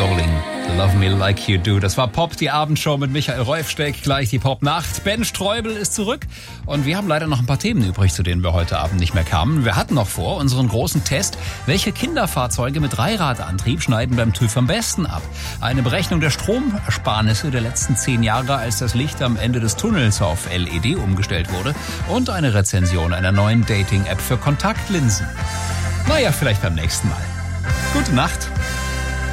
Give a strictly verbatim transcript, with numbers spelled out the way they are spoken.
Sterling. Love Me Like You Do. Das war Pop, die Abendshow mit Michael Reufsteck. Gleich die Popnacht. Ben Streubel ist zurück. Und wir haben leider noch ein paar Themen übrig, zu denen wir heute Abend nicht mehr kamen. Wir hatten noch vor unseren großen Test. Welche Kinderfahrzeuge mit Dreiradantrieb schneiden beim TÜV am besten ab? Eine Berechnung der Stromersparnisse der letzten zehn Jahre, als das Licht am Ende des Tunnels auf L E D umgestellt wurde. Und eine Rezension einer neuen Dating-App für Kontaktlinsen. Naja, vielleicht beim nächsten Mal. Gute Nacht.